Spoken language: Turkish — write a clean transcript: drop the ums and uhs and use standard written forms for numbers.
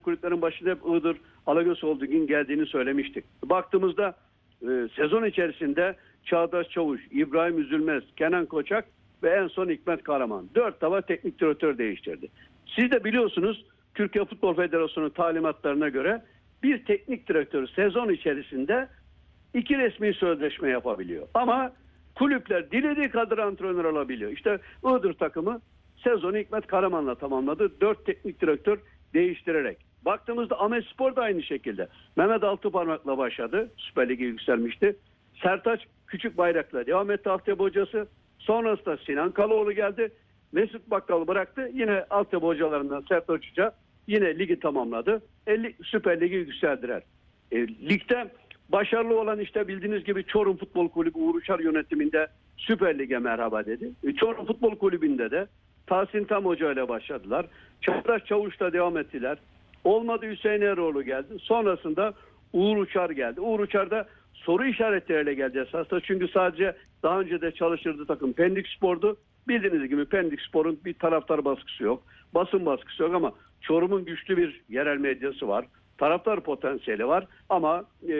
kulüplerin başında hep Iğdır, Alagöz Holding'in geldiğini söylemiştik. Baktığımızda sezon içerisinde Çağdaş Çavuş, İbrahim Üzülmez, Kenan Koçak ve en son Hikmet Karaman. 4 defa teknik direktör değiştirdi. Siz de biliyorsunuz Türkiye Futbol Federasyonu talimatlarına göre bir teknik direktör sezon içerisinde 2 resmi sözleşme yapabiliyor. Ama kulüpler dilediği kadar antrenör alabiliyor. İşte Iğdır takımı sezonu Hikmet Karaman'la tamamladı. 4 teknik direktör değiştirerek. Baktığımızda Ahmetspor da aynı şekilde. Mehmet Altıparmak'la başladı. Süper Lig'e yükselmişti. Sertaç Küçükbayrak'la devam etti altyapı hocası. Sonrasında Sinan Kaloğlu geldi. Mesut Bakkal bıraktı. Yine altyapı hocalarından Sertaç Hoca yine ligi tamamladı. Süper Lig'e yükseldiler. Ligde başarılı olan işte bildiğiniz gibi Çorum Futbol Kulübü Uğur Uçar yönetiminde Süper Lig'e merhaba dedi. Çorum Futbol Kulübü'nde de Tahsin Tam Hoca ile başladılar. Çağdaş Çavuş'la devam ettiler. Olmadı Hüseyin Eroğlu geldi. Sonrasında Uğur Uçar geldi. Uğur Uçar da soru işaretleriyle geldi esasında. Çünkü sadece daha önce de çalıştırdığı takım Pendik Spor'du. Bildiğiniz gibi Pendik Spor'un bir taraftar baskısı yok. Basın baskısı yok ama Çorum'un güçlü bir yerel medyası var. Taraftar potansiyeli var ama